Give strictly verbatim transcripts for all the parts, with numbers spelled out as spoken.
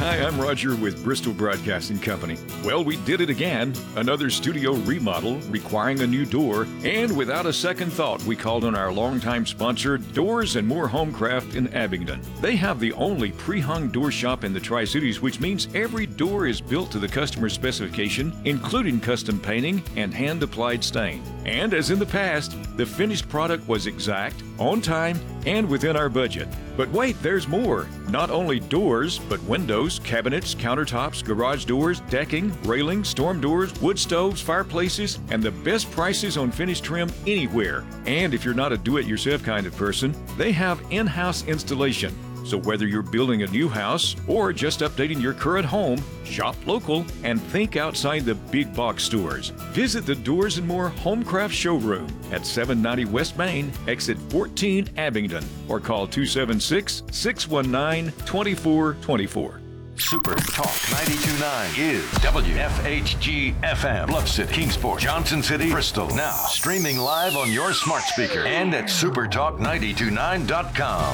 Hi, I'm Roger with Bristol Broadcasting Company. Well, we did it again. Another studio remodel requiring a new door. And without a second thought, we called on our longtime sponsor, Doors and More Homecraft in Abingdon. They have the only pre-hung door shop in the Tri-Cities, which means every door is built to the customer's specification, including custom painting and hand-applied stain. And as in the past, the finished product was exact, on time, and within our budget. But wait, there's more. Not only doors, but windows, cabinets, countertops, garage doors, decking, railings, storm doors, wood stoves, fireplaces, and the best prices on finished trim anywhere. And if you're not a do-it-yourself kind of person, they have in-house installation. So whether you're building a new house or just updating your current home, shop local and think outside the big box stores. Visit the Doors and More Homecraft Showroom at seven ninety West Main, exit fourteen, Abingdon, or call two seven six, six one nine, two four two four. Super Talk ninety-two point nine is W F H G F M, Bluff City, Kingsport, Johnson City, Bristol. Now streaming live on your smart speaker and at super talk nine two nine dot com.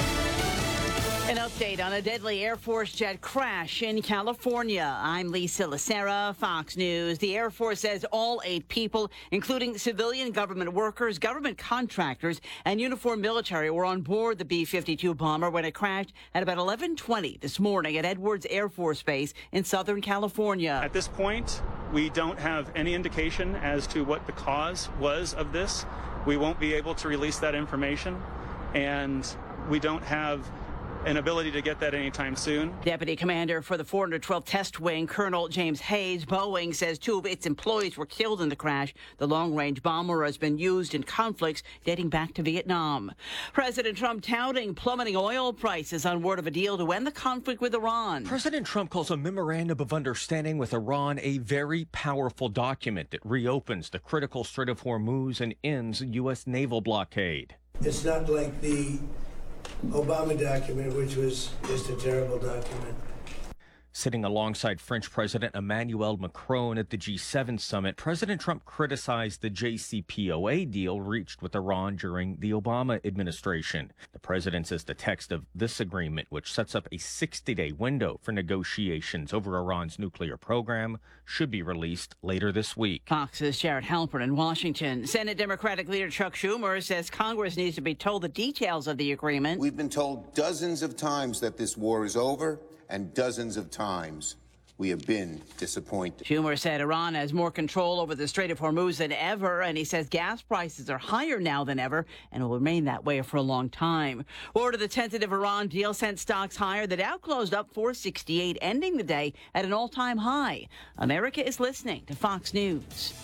An update on a deadly Air Force jet crash in California. I'm Lisa Lacera, Fox News. The Air Force says all eight people, including civilian government workers, government contractors, and uniformed military, were on board the B fifty-two bomber when it crashed at about eleven twenty this morning at Edwards Air Force Base in Southern California. At this point, we don't have any indication as to what the cause was of this. We won't be able to release that information, and we don't have an ability to get that anytime soon. Deputy Commander for the four hundred twelfth Test Wing, Colonel James Hayes, Boeing says two of its employees were killed in the crash. The long-range bomber has been used in conflicts dating back to Vietnam. President Trump touting plummeting oil prices on word of a deal to end the conflict with Iran. President Trump calls a memorandum of understanding with Iran a very powerful document that reopens the critical Strait of Hormuz and ends U S naval blockade. It's not like the Obama document, which was just a terrible document. Sitting alongside French President Emmanuel Macron at the G seven summit, President Trump criticized the J C P O A deal reached with Iran during the Obama administration. The president says the text of this agreement, which sets up a sixty-day window for negotiations over Iran's nuclear program, should be released later this week. Fox's Jared Halpern in Washington. Senate Democratic leader Chuck Schumer says Congress needs to be told the details of the agreement. We've been told dozens of times that this war is over, and dozens of times we have been disappointed. Schumer said Iran has more control over the Strait of Hormuz than ever, and he says gas prices are higher now than ever and will remain that way for a long time. Word of the tentative Iran deal sent stocks higher. The Dow closed up four sixty-eight, ending the day at an all-time high. America is listening to Fox News.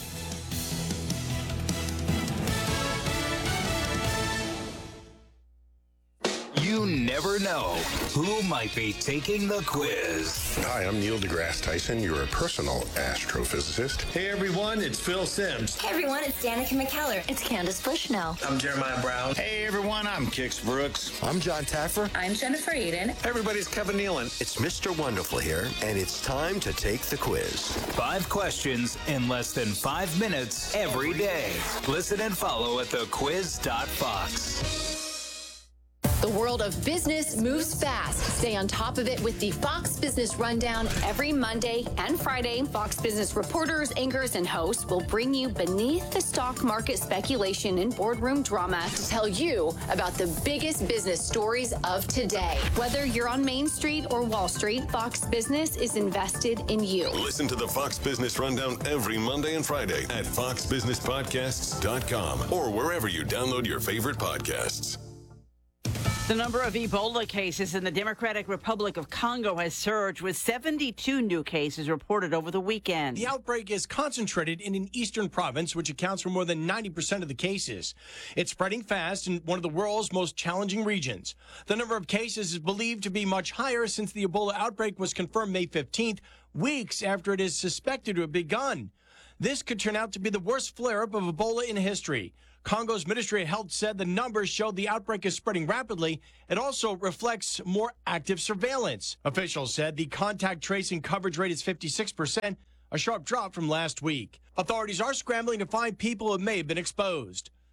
You never know who might be taking the quiz. Hi, I'm Neil deGrasse Tyson, your personal astrophysicist. Hey everyone, it's Phil Simms. Hey everyone, it's Danica McKellar. It's Candace Bushnell. I'm Jeremiah Brown. Hey everyone, I'm Kix Brooks. I'm John Taffer. I'm Jennifer Eden. Hey everybody, it's Kevin Nealon. It's Mister Wonderful here, and it's time to take the quiz. Five questions in less than five minutes every day. Listen and follow at the quiz dot fox. The world of business moves fast. Stay on top of it with the Fox Business Rundown every Monday and Friday. Fox Business reporters, anchors, and hosts will bring you beneath the stock market speculation and boardroom drama to tell you about the biggest business stories of today. Whether you're on Main Street or Wall Street, Fox Business is invested in you. Listen to the Fox Business Rundown every Monday and Friday at fox business podcasts dot com or wherever you download your favorite podcasts. The number of Ebola cases in the Democratic Republic of Congo has surged, with seventy-two new cases reported over the weekend. The outbreak is concentrated in an eastern province, which accounts for more than ninety percent of the cases. It's spreading fast in one of the world's most challenging regions. The number of cases is believed to be much higher since the Ebola outbreak was confirmed May fifteenth, weeks after it is suspected to have begun. This could turn out to be the worst flare-up of Ebola in history. Congo's Ministry of Health said the numbers show the outbreak is spreading rapidly. It also reflects more active surveillance. Officials said the contact tracing coverage rate is fifty-six percent, a sharp drop from last week. Authorities are scrambling to find people who may have been exposed.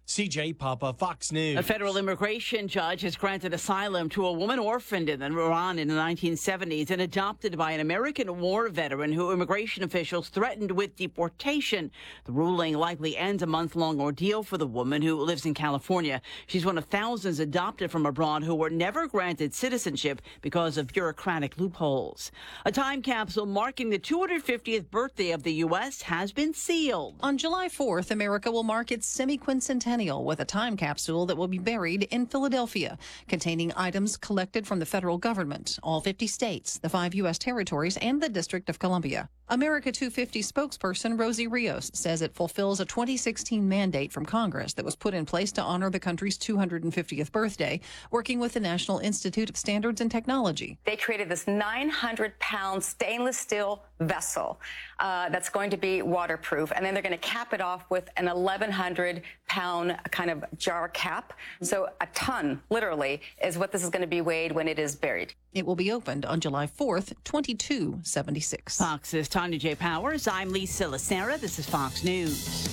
C J Papa, Fox News. A federal immigration judge has granted asylum to a woman orphaned in Iran in the nineteen seventies and adopted by an American war veteran who immigration officials threatened with deportation. The ruling likely ends a month-long ordeal for the woman who lives in California. She's one of thousands adopted from abroad who were never granted citizenship because of bureaucratic loopholes. A time capsule marking the two hundred fiftieth birthday of the U S has been sealed. On July fourth, America will mark its semi-quincentennial with a time capsule that will be buried in Philadelphia, containing items collected from the federal government, all fifty states, the five U S territories, and the District of Columbia. America two fifty spokesperson Rosie Rios says it fulfills a twenty sixteen mandate from Congress that was put in place to honor the country's two hundred fiftieth birthday, working with the National Institute of Standards and Technology. They created this nine hundred pound stainless steel vessel uh, that's going to be waterproof, and then they're going to cap it off with an eleven hundred pound kind of jar cap. So a ton, literally, is what this is going to be weighed when it is buried. It will be opened on July fourth, twenty-two seventy-six. Fox's Tanya J. Powers. I'm Lisa Lacera. This is Fox News.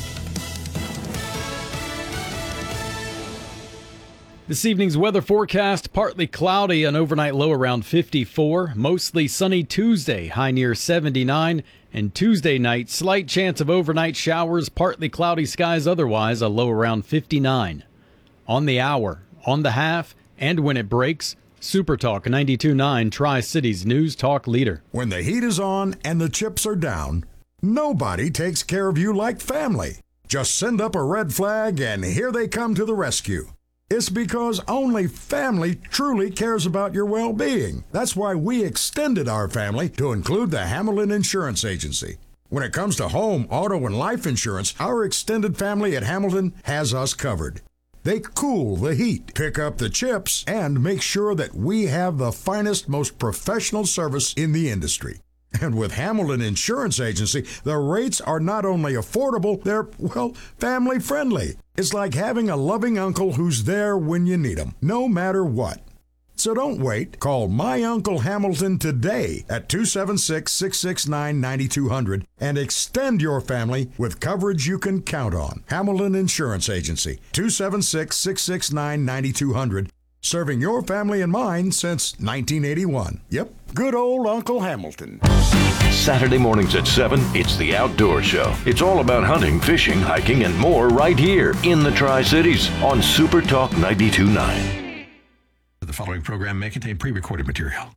This evening's weather forecast, partly cloudy, an overnight low around fifty-four. Mostly sunny Tuesday, high near seventy-nine. And Tuesday night, slight chance of overnight showers, partly cloudy skies otherwise, a low around fifty-nine. On the hour, on the half, and when it breaks, Super Talk ninety-two point nine, Tri-Cities News Talk leader. When the heat is on and the chips are down, nobody takes care of you like family. Just send up a red flag and here they come to the rescue. It's because only family truly cares about your well-being. That's why we extended our family to include the Hamilton Insurance Agency. When it comes to home, auto, and life insurance, our extended family at Hamilton has us covered. They cool the heat, pick up the chips, and make sure that we have the finest, most professional service in the industry. And with Hamilton Insurance Agency, the rates are not only affordable, they're, well, family-friendly. It's like having a loving uncle who's there when you need him, no matter what. So don't wait. Call My Uncle Hamilton today at two seven six, six six nine, nine two zero zero and extend your family with coverage you can count on. Hamilton Insurance Agency, two seven six, six six nine, nine two zero zero. Serving your family and mine since nineteen eighty-one. Yep, good old Uncle Hamilton. Saturday mornings at seven, it's The Outdoor Show. It's all about hunting, fishing, hiking, and more right here in the Tri-Cities on Super Talk ninety-two point nine. The following program may contain pre-recorded material.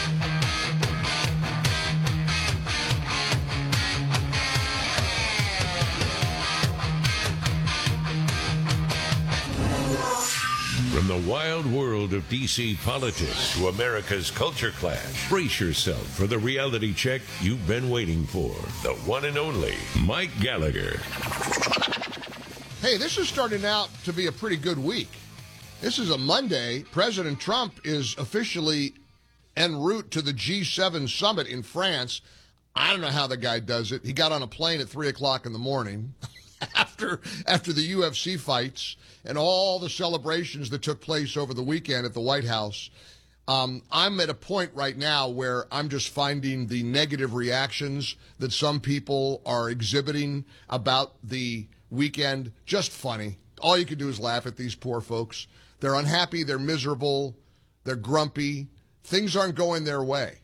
From the wild world of D C politics to America's culture clash, brace yourself for the reality check you've been waiting for. The one and only Mike Gallagher. Hey, this is starting out to be a pretty good week. This is a Monday. President Trump is officially en route to the G seven summit in France. I don't know how the guy does it. He got on a plane at three o'clock in the morning after after the U F C fights and all the celebrations that took place over the weekend at the White House. Um, I'm at a point right now where I'm just finding the negative reactions that some people are exhibiting about the weekend just funny. All you can do is laugh at these poor folks. They're unhappy, they're miserable, they're grumpy. Things aren't going their way.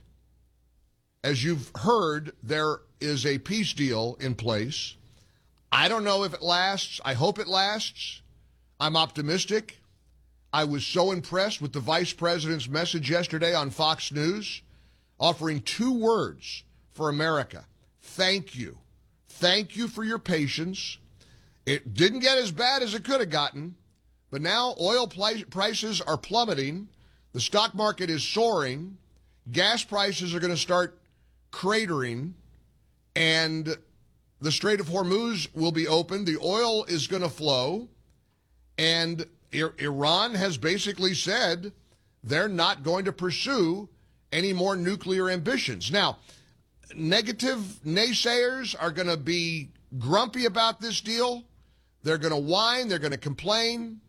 As you've heard, there is a peace deal in place. I don't know if it lasts. I hope it lasts. I'm optimistic. I was so impressed with the vice president's message yesterday on Fox News, offering two words for America. Thank you. Thank you for your patience. It didn't get as bad as it could have gotten, but now oil prices are plummeting. The stock market is soaring. Gas prices are going to start cratering, and the Strait of Hormuz will be open. The oil is going to flow, and I- Iran has basically said they're not going to pursue any more nuclear ambitions. Now, negative naysayers are going to be grumpy about this deal. They're going to whine. They're going to complain.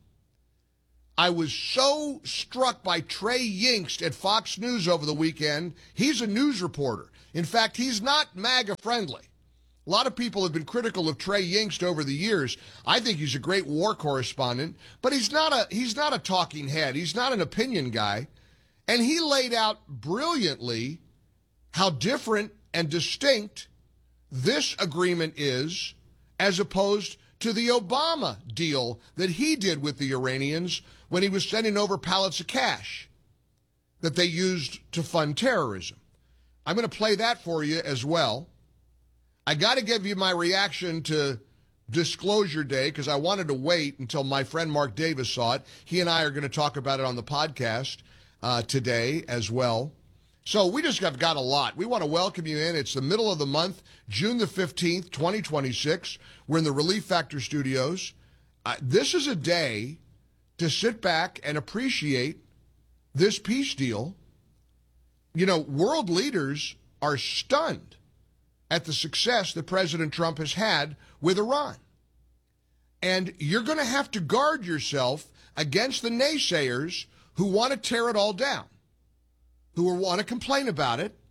I was so struck by Trey Yingst at Fox News over the weekend. He's a news reporter. In fact, he's not MAGA friendly. A lot of people have been critical of Trey Yingst over the years. I think he's a great war correspondent, but he's not a he's not a talking head. He's not an opinion guy. And he laid out brilliantly how different and distinct this agreement is as opposed to the Obama deal that he did with the Iranians when he was sending over pallets of cash that they used to fund terrorism. I'm going to play that for you as well. I got to give you my reaction to Disclosure Day because I wanted to wait until my friend Mark Davis saw it. He and I are going to talk about it on the podcast uh, today as well. So we just have got a lot. We want to welcome you in. It's the middle of the month, June the fifteenth, twenty twenty-six. We're in the Relief Factor studios. Uh, this is a day to sit back and appreciate this peace deal. You know, world leaders are stunned at the success that President Trump has had with Iran. And you're going to have to guard yourself against the naysayers who want to tear it all down, who want to complain about it,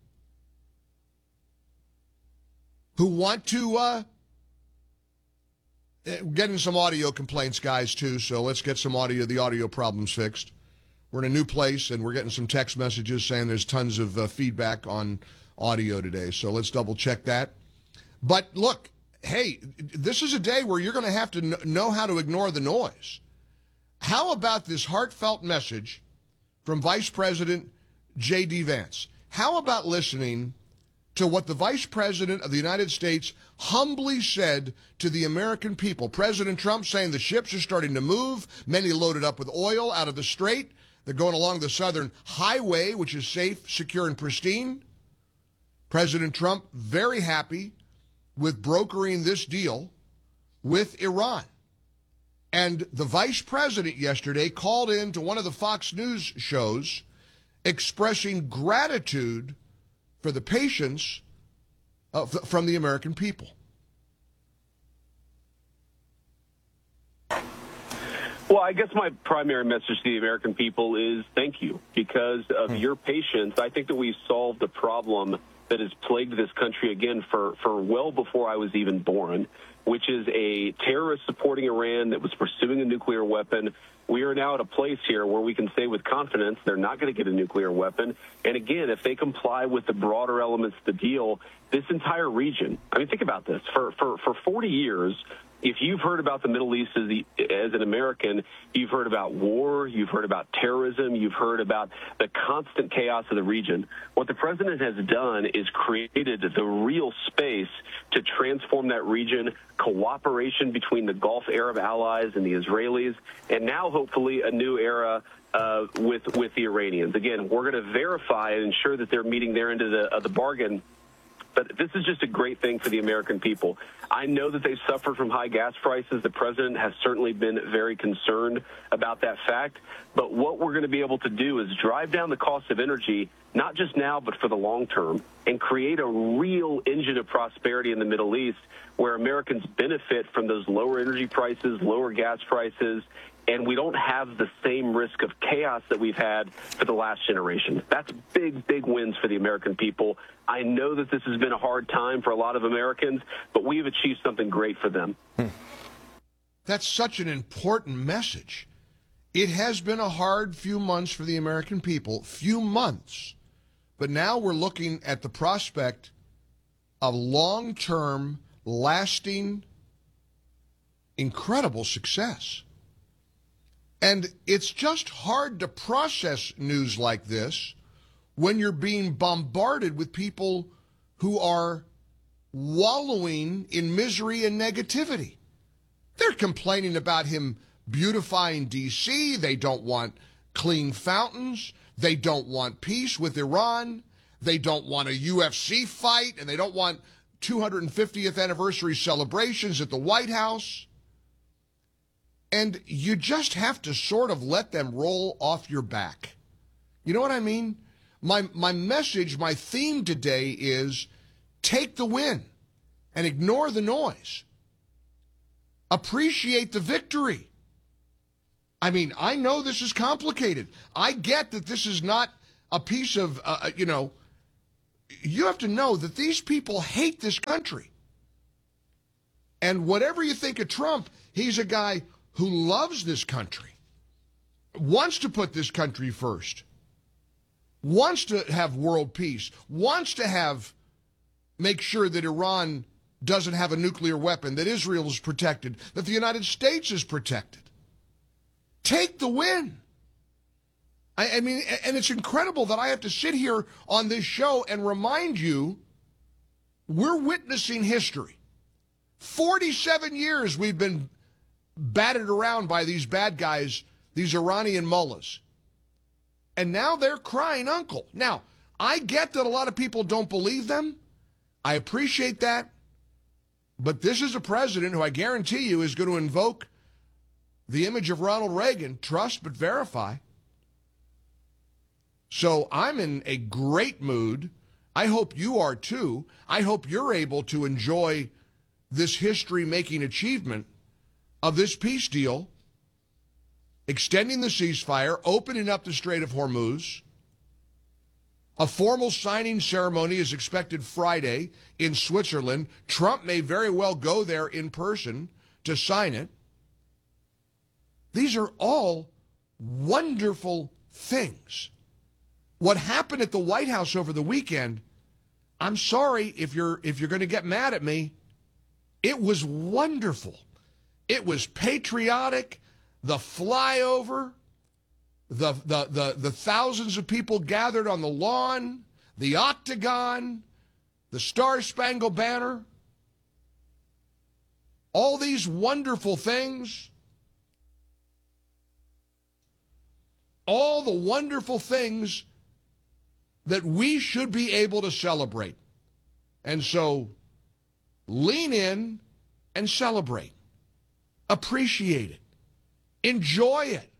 who want to, uh, getting some audio complaints, guys, too, so let's get some audio, the audio problems fixed. We're in a new place, and we're getting some text messages saying there's tons of uh, feedback on audio today, so let's double check that. But look, hey, this is a day where you're going to have to kn- know how to ignore the noise. How about this heartfelt message from Vice President J D. Vance? How about listening to what the Vice President of the United States humbly said to the American people? President Trump saying the ships are starting to move, many loaded up with oil out of the Strait. They're going along the southern highway, which is safe, secure, and pristine. President Trump very happy with brokering this deal with Iran. And the vice president yesterday called in to one of the Fox News shows expressing gratitude for the patience of, from the American people. Well, I guess my primary message to the American people is thank you. Because of your patience, I think that we've solved a problem that has plagued this country again for, for well before I was even born, which is a terrorist supporting Iran that was pursuing a nuclear weapon. We are now at a place here where we can say with confidence they're not going to get a nuclear weapon. And again, if they comply with the broader elements of the deal, this entire region, I mean, think about this. For, for, for forty years, if you've heard about the Middle East as, the, as an American, you've heard about war, you've heard about terrorism, you've heard about the constant chaos of the region. What the president has done is created the real space to transform that region, cooperation between the Gulf Arab allies and the Israelis, and now hopefully a new era uh, with, with the Iranians. Again, we're going to verify and ensure that they're meeting their end of the, of the bargain. But this is just a great thing for the American people. I know that they've suffered from high gas prices. The president has certainly been very concerned about that fact. But what we're going to be able to do is drive down the cost of energy, not just now, but for the long term, and create a real engine of prosperity in the Middle East where Americans benefit from those lower energy prices, lower gas prices, and we don't have the same risk of chaos that we've had for the last generation. That's big, big wins for the American people. I know that this has been a hard time for a lot of Americans, but we have achieved something great for them. That's such an important message. It has been a hard few months for the American people, few months. But now we're looking at the prospect of long-term, lasting, incredible success. And it's just hard to process news like this when you're being bombarded with people who are wallowing in misery and negativity. They're complaining about him beautifying D C. They don't want clean fountains. They don't want peace with Iran. They don't want a U F C fight, and they don't want two hundred fiftieth anniversary celebrations at the White House. And you just have to sort of let them roll off your back. You know what I mean? My my message, my theme today is take the win and ignore the noise. Appreciate the victory. I mean, I know this is complicated. I get that this is not a piece of, uh, you know, you have to know that these people hate this country. And whatever you think of Trump, he's a guy who loves this country, wants to put this country first, wants to have world peace, wants to have, make sure that Iran doesn't have a nuclear weapon, that Israel is protected, that the United States is protected. Take the win. I, I mean, and it's incredible that I have to sit here on this show and remind you we're witnessing history. forty-seven years we've been batted around by these bad guys, these Iranian mullahs. And now they're crying uncle. Now, I get that a lot of people don't believe them. I appreciate that. But this is a president who I guarantee you is going to invoke the image of Ronald Reagan, trust but verify. So I'm in a great mood. I hope you are too. I hope you're able to enjoy this history-making achievement of this peace deal, extending the ceasefire, opening up the Strait of Hormuz. A formal signing ceremony is expected Friday in Switzerland. Trump may very well go there in person to sign it. These are all wonderful things. What happened at the White House over the weekend, I'm sorry if you're if you're going to get mad at me, it was wonderful. It was patriotic. The flyover, the, the, the, the thousands of people gathered on the lawn, the octagon, the Star-Spangled Banner, all these wonderful things, all the wonderful things that we should be able to celebrate. And so lean in and celebrate. Appreciate it. Enjoy it.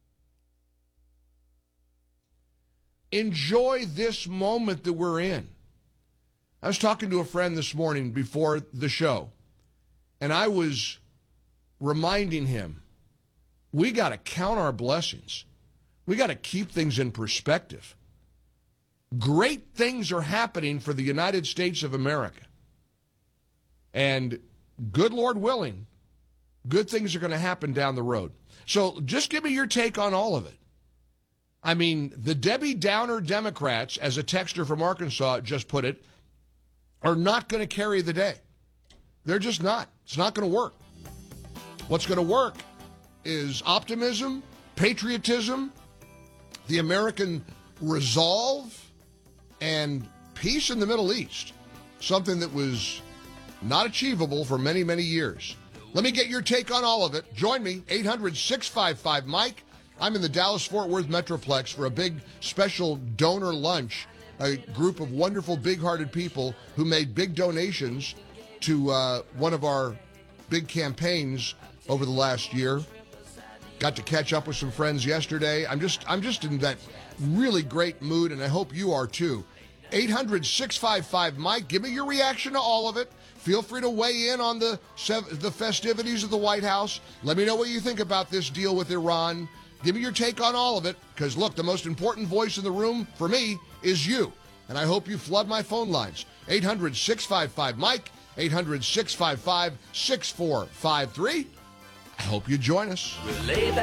Enjoy this moment that we're in. I was talking to a friend this morning before the show, and I was reminding him, we got to count our blessings. We got to keep things in perspective. Great things are happening for the United States of America. And good Lord willing, good things are going to happen down the road. So just give me your take on all of it. I mean, the Debbie Downer Democrats, as a texter from Arkansas just put it, are not going to carry the day. They're just not. It's not going to work. What's going to work is optimism, patriotism, the American resolve, and peace in the Middle East, something that was not achievable for many, many years. Let me get your take on all of it. Join me, eight hundred, six five five, Mike. I'm in the Dallas-Fort Worth Metroplex for a big special donor lunch, a group of wonderful, big-hearted people who made big donations to uh, one of our big campaigns over the last year. Got to catch up with some friends yesterday. I'm just, I'm just in that really great mood, and I hope you are too. eight hundred, six five five, Mike. Give me your reaction to all of it. Feel free to weigh in on the the festivities of the White House. Let me know what you think about this deal with Iran. Give me your take on all of it, because, look, the most important voice in the room for me is you, and I hope you flood my phone lines. eight hundred, six five five, Mike, eight hundred, six five five, six four five three. I hope you join us. Relay that